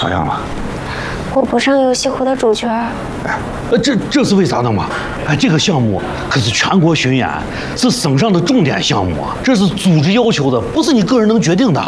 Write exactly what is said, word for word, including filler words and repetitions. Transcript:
咋样了？ 我不上游戏湖的主角。 哎，呃，这这是为啥呢嘛？哎，这个项目可是全国巡演，是省上的重点项目啊，这是组织要求的，不是你个人能决定的。